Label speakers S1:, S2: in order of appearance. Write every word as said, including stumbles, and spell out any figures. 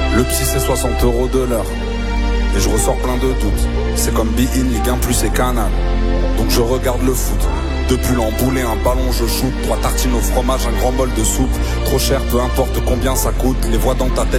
S1: Le psy c'est soixante euros de l'heure. Et je ressors plein de doutes. C'est comme Be In, Ligue un plus et Canal. Donc je regarde le foot. Depuis l'emboulé, un ballon je shoot. Trois tartines au fromage, un grand bol de soupe. Trop cher, peu importe combien ça coûte. Les voix dans ta tête